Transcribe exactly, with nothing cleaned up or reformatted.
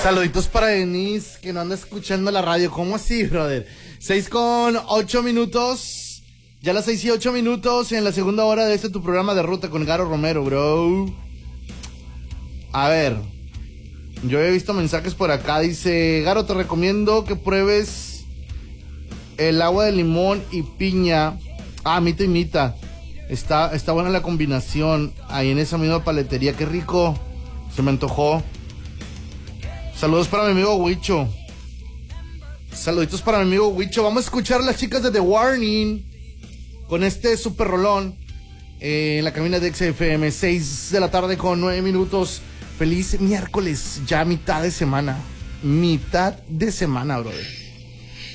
Saluditos para Denise, que no anda escuchando la radio. ¿Cómo así, brother? Seis con ocho minutos. Ya las seis y ocho minutos en la segunda hora de este tu programa de ruta con Garo Romero, bro. A ver, yo he visto mensajes por acá. Dice, Garo, te recomiendo que pruebes el agua de limón y piña. Ah, mita y mita. Está, está buena la combinación ahí en esa misma paletería. Qué rico. Se me antojó. Saludos para mi amigo Huicho. Saluditos para mi amigo Huicho. Vamos a escuchar a las chicas de The Warning con este super rolón eh, en la cabina de X F M. seis de la tarde con nueve minutos. Feliz miércoles, ya mitad de semana. Mitad de semana, brother.